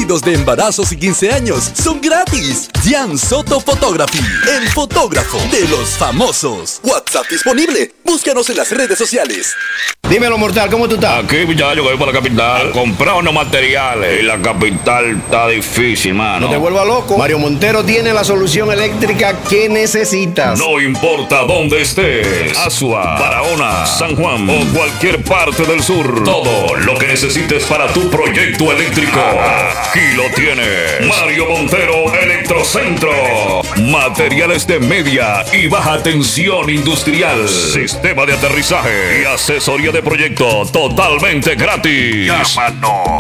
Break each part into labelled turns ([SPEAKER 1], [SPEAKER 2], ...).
[SPEAKER 1] vestidos de embarazos y 15 años son gratis. Jan Soto Photography, el fotógrafo de los famosos. WhatsApp disponible. Búscanos en las redes sociales.
[SPEAKER 2] Dímelo, mortal, ¿cómo tú estás?
[SPEAKER 3] Aquí, muchacho, que voy para la capital. Comprar unos materiales. Y la capital está difícil, mano.
[SPEAKER 2] No te vuelvas loco. Mario Montero tiene la solución eléctrica que necesitas.
[SPEAKER 3] No importa dónde estés. Asua, Barahona, San Juan o cualquier parte del sur. Todo lo que necesites para tu proyecto eléctrico. Aquí lo tienes. Mario Montero Electrocentro. Materiales de media y baja tensión industrial. Sistema de aterrizaje y asesoría de proyecto totalmente gratis. Llámanos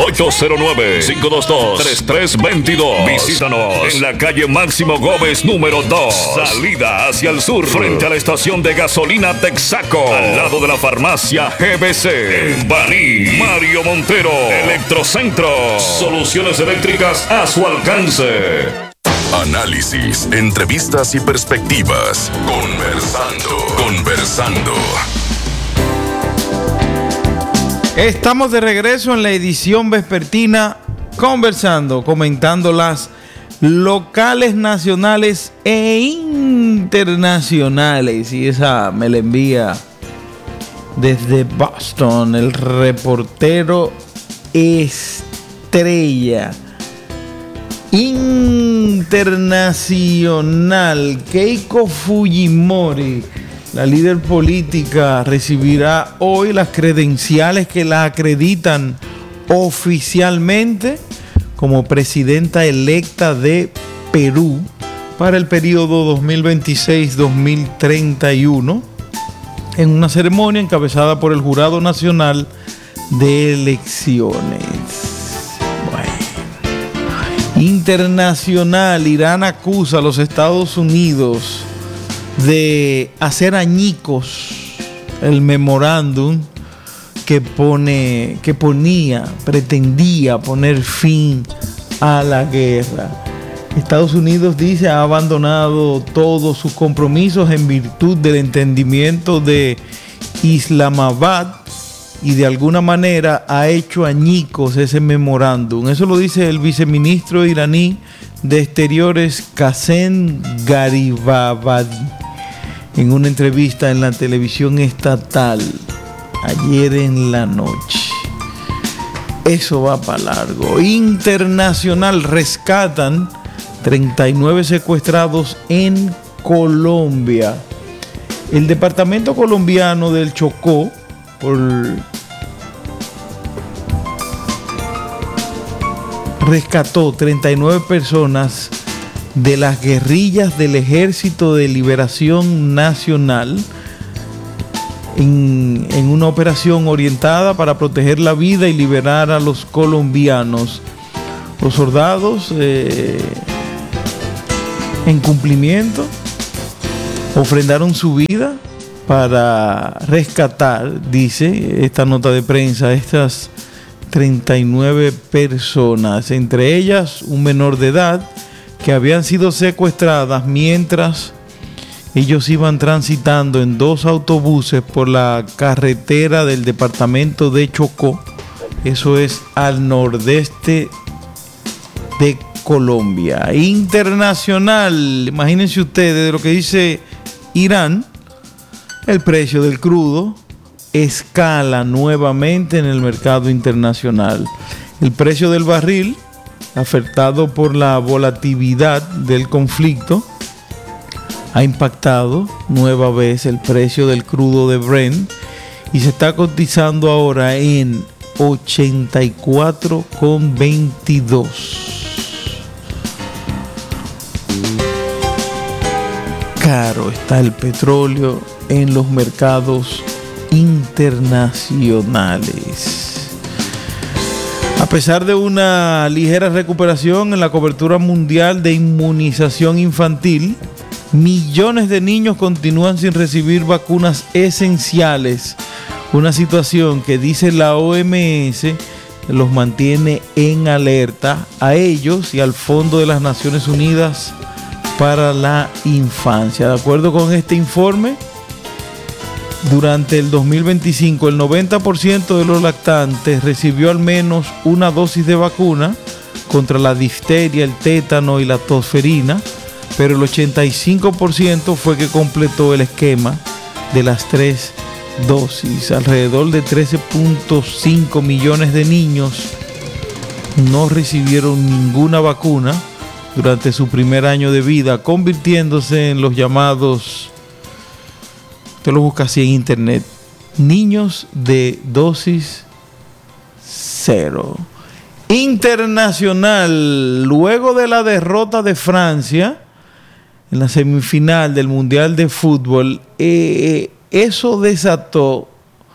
[SPEAKER 3] 809-522-3322. Visítanos en la calle Máximo Gómez número 2, salida hacia el sur, frente a la estación de gasolina Texaco, al lado de la farmacia GBC. En Baní, Mario Montero Electrocentro. Soluciones eléctricas a su alcance.
[SPEAKER 4] Análisis, entrevistas y perspectivas. Conversando.
[SPEAKER 5] Estamos de regreso en la edición vespertina Conversando, comentando las locales, nacionales e internacionales. Y esa me la envía desde Boston el reportero estrella internacional Keiko Fujimori. La líder política recibirá hoy las credenciales que la acreditan oficialmente como presidenta electa de Perú para el periodo 2026-2031 en una ceremonia encabezada por el Jurado Nacional de Elecciones. Bueno. Internacional, Irán acusa a los Estados Unidos de hacer añicos el memorándum que pretendía poner fin a la guerra. Estados Unidos dice ha abandonado todos sus compromisos en virtud del entendimiento de Islamabad y de alguna manera ha hecho añicos ese memorándum. Eso lo dice el viceministro iraní de Exteriores Qasem Garibabadi en una entrevista en la televisión estatal ayer en la noche. Eso va para largo. Internacional, rescatan 39 secuestrados en Colombia. El departamento colombiano del Chocó, rescató 39 personas de las guerrillas del Ejército de Liberación Nacional en una operación orientada para proteger la vida y liberar a los colombianos. Los soldados, en cumplimiento, ofrendaron su vida para rescatar, dice esta nota de prensa, estas 39 personas, entre ellas un menor de edad, que habían sido secuestradas mientras ellos iban transitando en 2 autobuses por la carretera del departamento de Chocó. Eso es al nordeste de Colombia. Internacional, imagínense ustedes de lo que dice Irán. El precio del crudo escala nuevamente en el mercado internacional. El precio del barril, afectado por la volatilidad del conflicto, ha impactado nueva vez el precio del crudo de Brent y se está cotizando ahora en 84,22. Caro está el petróleo en los mercados internacionales. A pesar de una ligera recuperación en la cobertura mundial de inmunización infantil, millones de niños continúan sin recibir vacunas esenciales. Una situación que, dice la OMS, los mantiene en alerta a ellos y al Fondo de las Naciones Unidas para la Infancia. De acuerdo con este informe, durante el 2025 el 90% de los lactantes recibió al menos una dosis de vacuna, contra la difteria, el tétano y la tosferina, pero el 85% fue que completó el esquema de las 3 dosis. Alrededor de 13.5 millones de niños no recibieron ninguna vacuna durante su primer año de vida, convirtiéndose en los llamados, usted lo busca así en internet, niños de dosis 0. Internacional, luego de la derrota de Francia en la semifinal del Mundial de Fútbol, eso desató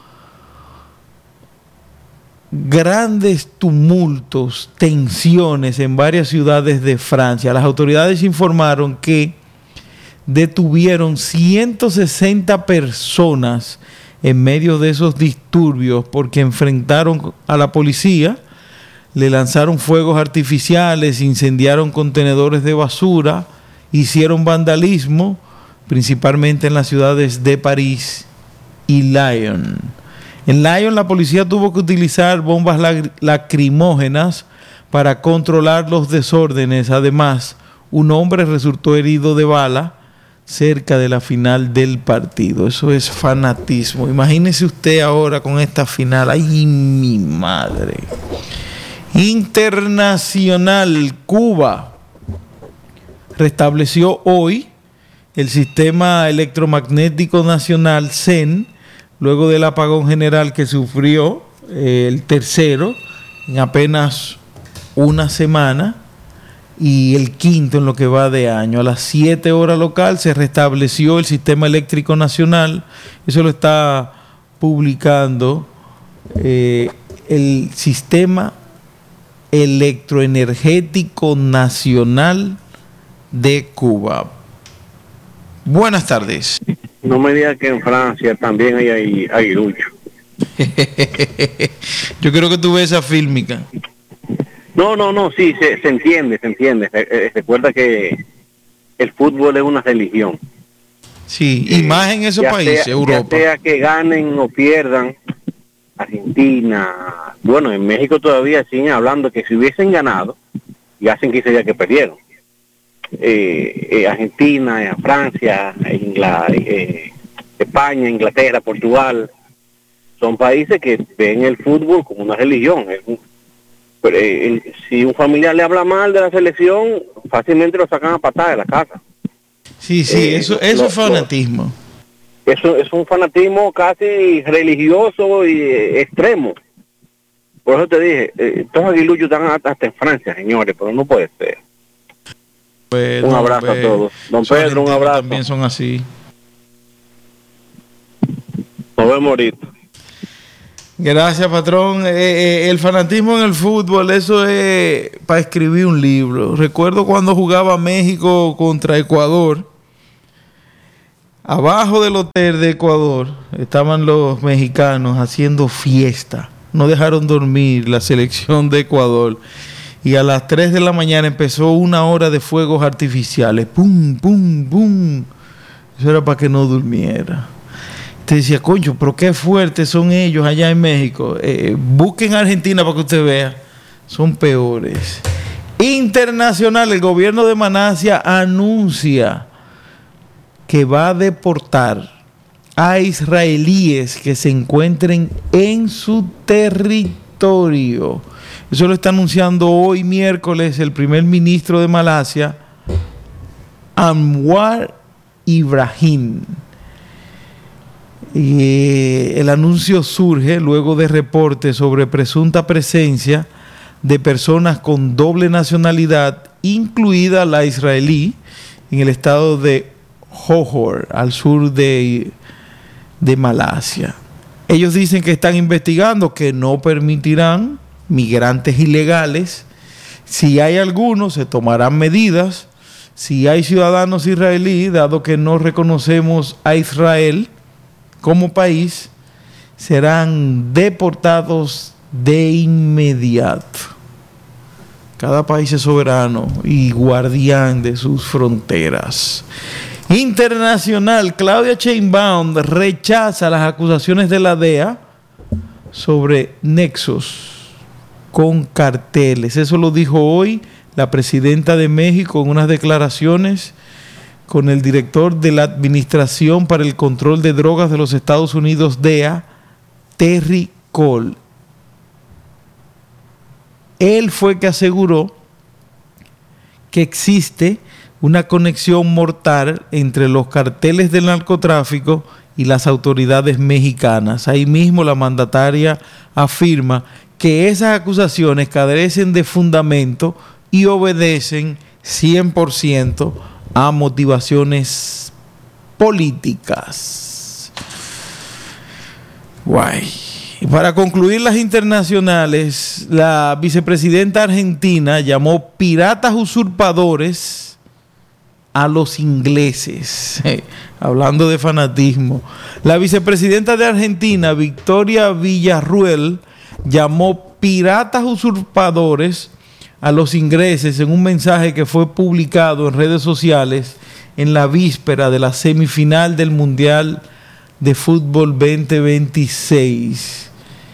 [SPEAKER 5] grandes tumultos, tensiones en varias ciudades de Francia. Las autoridades informaron que detuvieron 160 personas en medio de esos disturbios porque enfrentaron a la policía, le lanzaron fuegos artificiales, incendiaron contenedores de basura, hicieron vandalismo, principalmente en las ciudades de París y Lyon. En Lyon la policía tuvo que utilizar bombas lacrimógenas para controlar los desórdenes. Además, un hombre resultó herido de bala cerca de la final del partido. Eso es fanatismo. Imagínese usted ahora con esta final. ¡Ay, mi madre! Internacional, Cuba restableció hoy el sistema electromagnético nacional CEN, luego del apagón general que sufrió el tercero en apenas una semana y el quinto en lo que va de año. A las 7 horas local se restableció el sistema eléctrico nacional. Eso lo está publicando el sistema electroenergético nacional de Cuba. Buenas tardes.
[SPEAKER 6] No me digas que en Francia también hay aguilucho.
[SPEAKER 5] Yo creo que tú ves esa fílmica.
[SPEAKER 6] No, sí, se entiende. Recuerda que el fútbol es una religión.
[SPEAKER 5] Sí, y más en esos países, Europa.
[SPEAKER 6] Ya sea que ganen o pierdan, Argentina, bueno, en México todavía siguen hablando que si hubiesen ganado, y hacen 15 días que perdieron. Argentina, Francia, España, Inglaterra, Portugal, son países que ven el fútbol como una religión. Si un familiar le habla mal de la selección, fácilmente lo sacan a patada de la casa.
[SPEAKER 5] Sí, eso es fanatismo.
[SPEAKER 6] Eso es un fanatismo casi religioso y extremo. Por eso te dije, estos aguiluchos están hasta en Francia, señores, pero no puede ser.
[SPEAKER 5] Pues,
[SPEAKER 6] un abrazo a todos. Don Pedro, un abrazo.
[SPEAKER 5] También son así.
[SPEAKER 6] Nos vemos ahorita.
[SPEAKER 5] Gracias, patrón. El fanatismo en el fútbol, eso es para escribir un libro. Recuerdo cuando jugaba México contra Ecuador. Abajo del hotel de Ecuador estaban los mexicanos haciendo fiesta. No dejaron dormir la selección de Ecuador. Y a las 3 de la mañana empezó 1 hora de fuegos artificiales. ¡Pum, pum, pum! Eso era para que no durmiera. Te decía, concho, pero qué fuertes son ellos allá en México. Busquen Argentina para que usted vea. Son peores. Internacional, el gobierno de Malasia anuncia que va a deportar a israelíes que se encuentren en su territorio. Eso lo está anunciando hoy miércoles el primer ministro de Malasia, Anwar Ibrahim. Y el anuncio surge luego de reportes sobre presunta presencia de personas con doble nacionalidad, incluida la israelí, en el estado de Johor, al sur de Malasia. Ellos dicen que están investigando, que no permitirán migrantes ilegales. Si hay algunos, se tomarán medidas. Si hay ciudadanos israelíes, dado que no reconocemos a Israel como país, serán deportados de inmediato. Cada país es soberano y guardián de sus fronteras. Internacional, Claudia Sheinbaum rechaza las acusaciones de la DEA sobre nexos con carteles. Eso lo dijo hoy la presidenta de México en unas declaraciones con el director de la Administración para el Control de Drogas de los Estados Unidos, DEA, Terry Cole. Él fue que aseguró que existe una conexión mortal entre los carteles del narcotráfico y las autoridades mexicanas. Ahí mismo la mandataria afirma que esas acusaciones carecen de fundamento y obedecen 100% a motivaciones políticas. Guay. Y para concluir las internacionales, la vicepresidenta argentina llamó piratas usurpadores a los ingleses. Hablando de fanatismo. La vicepresidenta de Argentina, Victoria Villarruel, llamó piratas usurpadores a los ingleses en un mensaje que fue publicado en redes sociales en la víspera de la semifinal del Mundial de Fútbol 2026.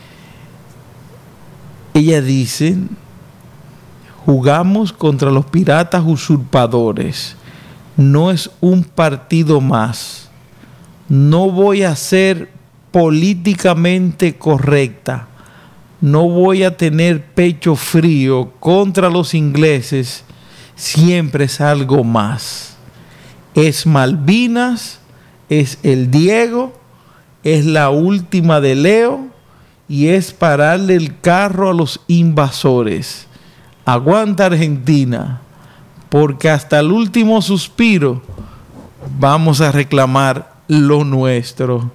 [SPEAKER 5] Ella dice: jugamos contra los piratas usurpadores. No es un partido más. No voy a ser políticamente correcta. No voy a tener pecho frío contra los ingleses. Siempre es algo más. Es Malvinas, es el Diego, es la última de Leo y es pararle el carro a los invasores. Aguanta Argentina, porque hasta el último suspiro vamos a reclamar lo nuestro.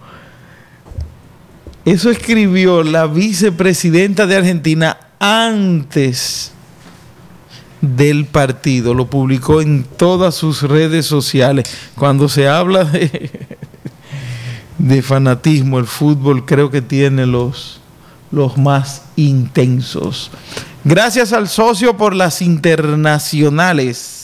[SPEAKER 5] Eso escribió la vicepresidenta de Argentina antes del partido. Lo publicó en todas sus redes sociales. Cuando se habla de fanatismo, el fútbol creo que tiene los más intensos. Gracias al socio por las internacionales.